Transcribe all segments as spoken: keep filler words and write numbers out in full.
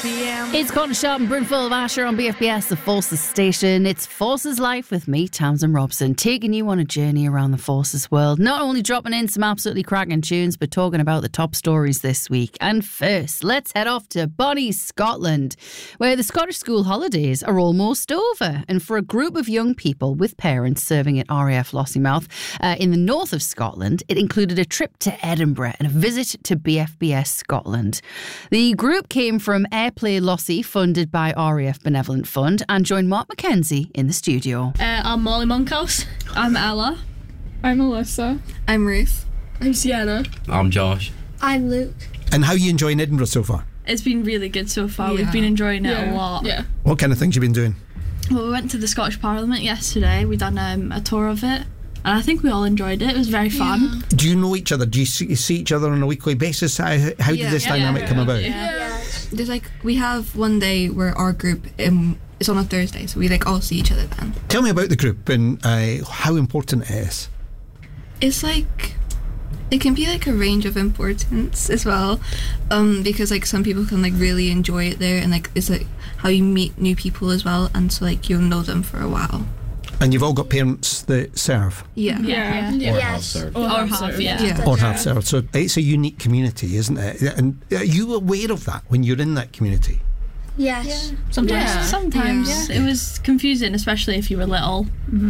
p.m. It's Corner Sharp and Brimful of Asher on B F B S, the Forces station. It's Forces Life with me, Tamsin Robson, taking you on a journey around the Forces world. Not only dropping in some absolutely cracking tunes, but talking about the top stories this week. And first, let's head off to Bonnie, Scotland, where the Scottish school holidays are almost over. And for a group of young people with parents serving at R A F Lossiemouth uh, in the north of Scotland, it included a trip to Edinburgh and a visit to B F B S Scotland. The group came from Airplay Lossie, funded by R A F Benevolent Fund, and joined Mark Mackenzie in the studio. Uh, I'm Molly Monkhouse. I'm Ella. I'm Alyssa. I'm Ruth. I'm Sienna. I'm Josh. I'm Luke. And how are you enjoying Edinburgh so far? It's been really good so far. Yeah. We've been enjoying it Yeah. a lot. Yeah. What kind of things have you been doing? Well, we went to the Scottish Parliament yesterday. We done um, a tour of it, and I think we all enjoyed it. It was very fun. Yeah. Do you know each other? Do you see, see each other on a weekly basis? How, how Yeah. did this Yeah. dynamic Yeah. come about? Yeah. Yeah. There's like, we have one day where our group, um, it's on a Thursday, so we like all see each other then. Tell me about the group and uh, how important it is. It's like, it can be like a range of importance as well, um, because like some people can like really enjoy it there, and like it's like how you meet new people as well, and so like you'll know them for a while. And you've all got parents that serve Yeah. Yeah. Yeah. Or Yes. have served. Or Or have half, served. yeah. Yeah. or have served. So it's a unique community, isn't it? And are you aware of that when you're in that community? Yes. Sometimes. Yeah. Sometimes. Yeah. It was confusing, especially if you were little,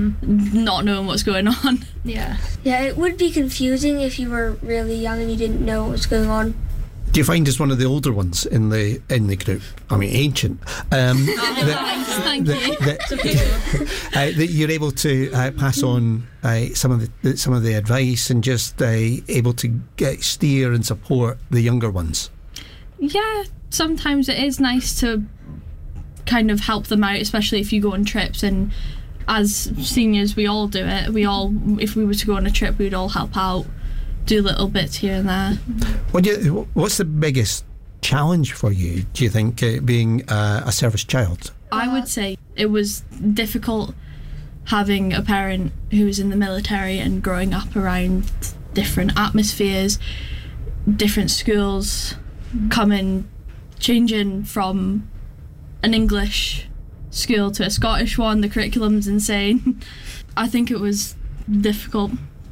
not knowing what's going on. Yeah. Yeah, it would be confusing if you were really young and you didn't know what was going on. Do you find as one of the older ones in the in the group? I mean, ancient. Um, that, Thank that, you. that, uh, that you're able to uh, pass on uh, some of the some of the advice and just uh, able to get, steer and support the younger ones. Yeah, sometimes it is nice to kind of help them out, especially if you go on trips, and as seniors we all do it. We all, if we were to go on a trip, we'd all help out, do little bits here and there. What do you, what's the biggest challenge for you, do you think, uh, being uh, a service child? I would say it was difficult having a parent who was in the military and growing up around different atmospheres, different schools, coming, changing from an English school to a Scottish one. The curriculum's insane. I think it was difficult.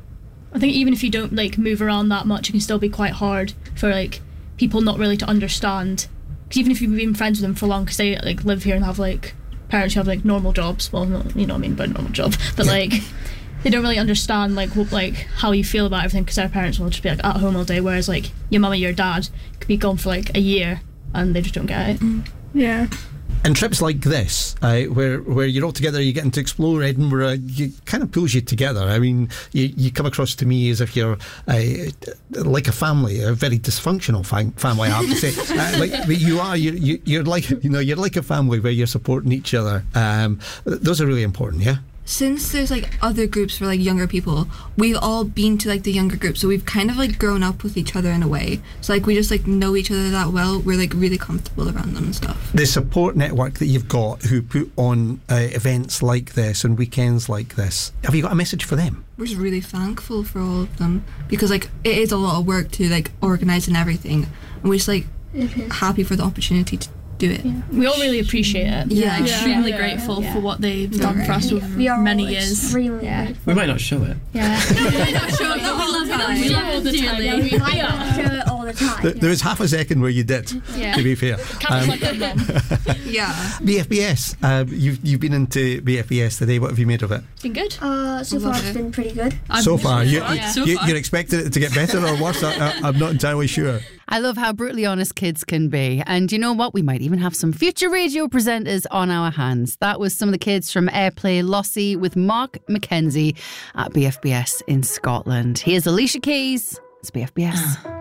I think even if you don't like move around that much, it can still be quite hard for like people not really to understand. Because even if you've been friends with them for long, because they like live here and have like parents who have like normal jobs. Well, not, you know what I mean by normal job, but like they don't really understand like what, like how you feel about everything, because their parents will just be like at home all day, whereas like your mum or your dad could be gone for like a year and they just don't get it. Mm. Yeah. And trips like this, uh, where where you're all together, you're getting to explore Edinburgh, you kind of pulls you together. I mean, you, you come across to me as if you're uh, like a family, a very dysfunctional fam- family, I have to say. uh, like, but you are, you, you, you're like, you know, you're like a family where you're supporting each other. Um, those are really important, yeah? Since there's like other groups for like younger people, we've all been to like the younger group, so we've kind of like grown up with each other in a way. So like we just like know each other that well. We're like really comfortable around them and stuff. The support network that you've got who put on uh, events like this and weekends like this, have you got a message for them? We're just really thankful for all of them, because like it is a lot of work to like organise and everything, and we're just like happy for the opportunity to do it. Yeah. We all really appreciate it. Yeah. Yeah, extremely Yeah. grateful Yeah. for what they've Yeah. done for us Yeah. over We are many all years. extremely Yeah. grateful. We might not show it. Yeah. Sure, the whole time. We love all the time. Dearly. Yeah, we- I don't show it all the time. There, there was half a second where you did, Yeah. to be fair. Kind of like a mum. Yeah. B F B S, uh, you've, you've been into B F B S today. What have you made of it? It's been good. Uh, so I far love it's it. been pretty good. I'm so far, you, far, you, yeah. So you, far. you're expecting it to get better or worse? I, I, I'm not entirely sure. I love how brutally honest kids can be. And you know what? We might even have some future radio presenters on our hands. That was some of the kids from Airplay Lossie with Mark Mackenzie at B F B S in Scotland. Here's Alicia Keys. It's B F B S.